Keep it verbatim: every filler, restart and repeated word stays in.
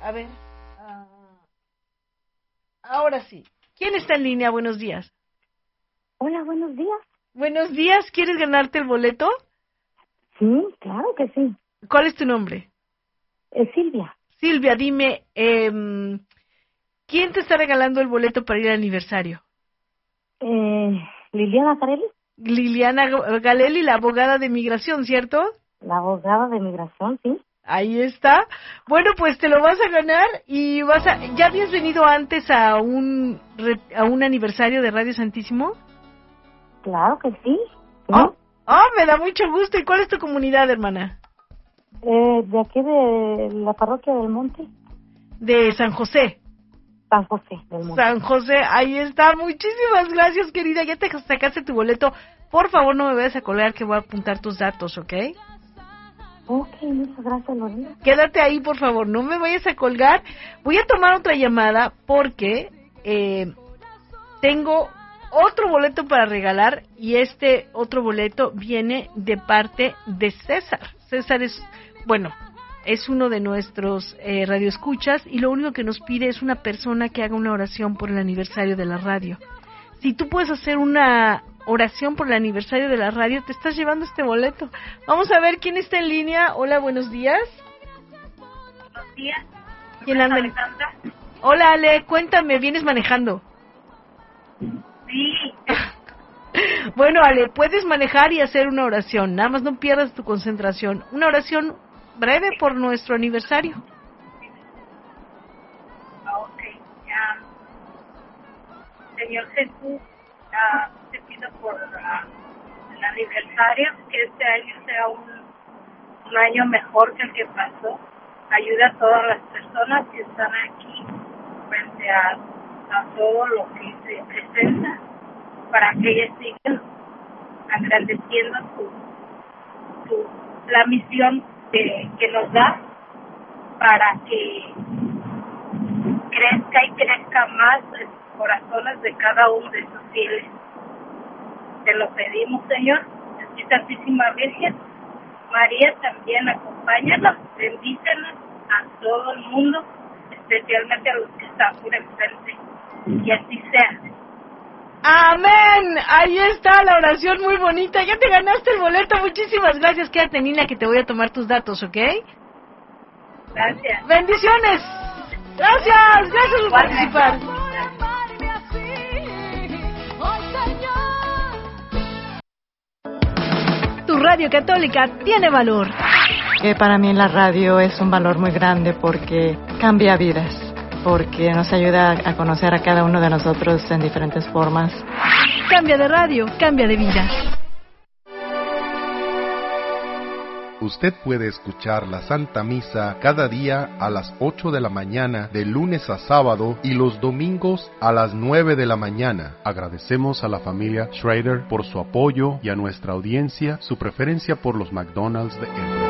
a ver. Uh, ahora sí. ¿Quién está en línea? Buenos días. Hola, buenos días. Buenos días. ¿Quieres ganarte el boleto? Sí, claro que sí. ¿Cuál es tu nombre? Es Silvia. Silvia, dime, eh, ¿quién te está regalando el boleto para ir al aniversario? Eh, Liliana Carelli. Liliana Galelli, la abogada de migración, ¿cierto? La abogada de migración, sí. Ahí está. Bueno, pues te lo vas a ganar y vas a... ¿Ya habías venido antes a un a un aniversario de Radio Santísimo? Claro que sí. ¿No? Oh, oh, me da mucho gusto. ¿Y cuál es tu comunidad, hermana? Eh, de aquí de la parroquia del Monte. De San José. San José del Monte. San José, ahí está. Muchísimas gracias, querida. Ya te sacaste tu boleto. Por favor, no me vayas a colgar que voy a apuntar tus datos, ¿ok? Ok, muchas gracias, Lorena. Quédate ahí, por favor. No me vayas a colgar. Voy a tomar otra llamada porque eh, tengo otro boleto para regalar y este otro boleto viene de parte de César. César es, bueno... es uno de nuestros eh, radioescuchas y lo único que nos pide es una persona que haga una oración por el aniversario de la radio. Si tú puedes hacer una oración por el aniversario de la radio, te estás llevando este boleto. Vamos a ver quién está en línea. Hola, buenos días. Buenos días. ¿Quién anda? Alejandra. Hola, Ale, cuéntame, ¿vienes manejando? Sí. Bueno, Ale, puedes manejar y hacer una oración. Nada más no pierdas tu concentración. Una oración breve por nuestro aniversario. Ok, ya. Señor Jesús, uh, te pido por uh, el aniversario, que este año sea un, un año mejor que el que pasó. Ayuda a todas las personas que están aquí frente a, a todo lo que se presenta, para que ellas sigan agradeciendo tu, tu, la misión Que, que nos da para que crezca y crezca más los corazones de cada uno de sus fieles. Te lo pedimos, Señor. Y Santísima Virgen María, también acompáñanos, bendícenos a todo el mundo, especialmente a los que están por enfrente. Y así sea. Amén. Ahí está la oración muy bonita. Ya te ganaste el boleto. Muchísimas gracias. Quédate en línea que te voy a tomar tus datos, ¿ok? Gracias. Bendiciones. Gracias. Gracias por participar. Tu radio católica tiene valor. Que para mí la radio es un valor muy grande porque cambia vidas, porque nos ayuda a conocer a cada uno de nosotros en diferentes formas. Cambia de radio, cambia de vida. Usted puede escuchar la Santa Misa cada día a las ocho de la mañana, de lunes a sábado, y los domingos a las nueve de la mañana. Agradecemos a la familia Schrader por su apoyo y a nuestra audiencia su preferencia por los McDonald's de Edward.